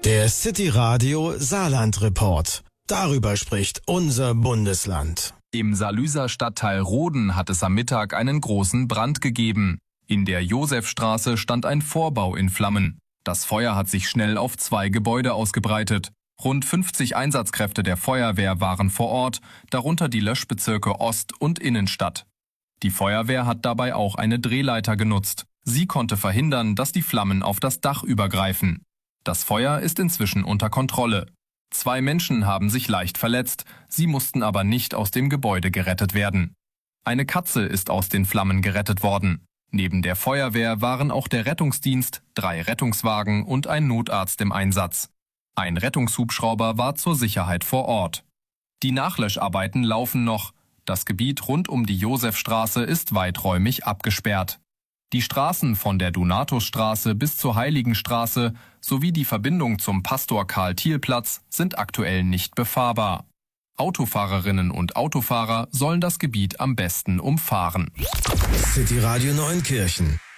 Der City Radio Saarland Report. Darüber spricht unser Bundesland. Im Saarlüser Stadtteil Roden hat es am Mittag einen großen Brand gegeben. In der Josefstraße stand ein Vorbau in Flammen. Das Feuer hat sich schnell auf 2 Gebäude ausgebreitet. Rund 50 Einsatzkräfte der Feuerwehr waren vor Ort, darunter die Löschbezirke Ost- und Innenstadt. Die Feuerwehr hat dabei auch eine Drehleiter genutzt. Sie konnte verhindern, dass die Flammen auf das Dach übergreifen. Das Feuer ist inzwischen unter Kontrolle. 2 Menschen haben sich leicht verletzt, sie mussten aber nicht aus dem Gebäude gerettet werden. Eine Katze ist aus den Flammen gerettet worden. Neben der Feuerwehr waren auch der Rettungsdienst, 3 Rettungswagen und ein Notarzt im Einsatz. Ein Rettungshubschrauber war zur Sicherheit vor Ort. Die Nachlöscharbeiten laufen noch. Das Gebiet rund um die Josefstraße ist weiträumig abgesperrt. Die Straßen von der Donatusstraße bis zur Heiligenstraße sowie die Verbindung zum Pastor-Karl-Thiel-Platz sind aktuell nicht befahrbar. Autofahrerinnen und Autofahrer sollen das Gebiet am besten umfahren. City Radio Neunkirchen